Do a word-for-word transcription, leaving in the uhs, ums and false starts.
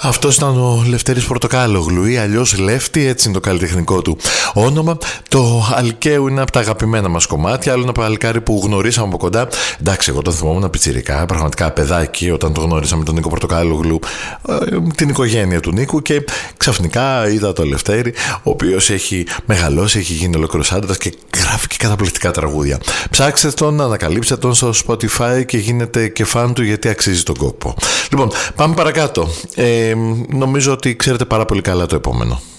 Αυτός ήταν ο Λευτέρης Πορτοκάλογλου ή αλλιώς Λεύτη, έτσι είναι το καλλιτεχνικό του όνομα. Το Αλκαίου είναι από τα αγαπημένα μας κομμάτια. Άλλο ένα παλικάρι που γνωρίσαμε από κοντά. Εντάξει, εγώ τον θυμόμουν πιτσιρικά, πραγματικά παιδάκι, όταν το γνωρίσαμε τον Νίκο Πορτοκάλογλου, την οικογένεια του Νίκου, και ξαφνικά είδα τον Λευτέρη, ο οποίος έχει μεγαλώσει, έχει γίνει ολόκληρος άντρας και γράφει και καταπληκτικά τραγούδια. Ψάξτε τον, ανακαλύψτε τον στο Spotify και γίνετε και φαν του, γιατί αξίζει τον κόπο. Λοιπόν, πάμε παρακάτω. Ε, νομίζω ότι ξέρετε πάρα πολύ καλά το επόμενο.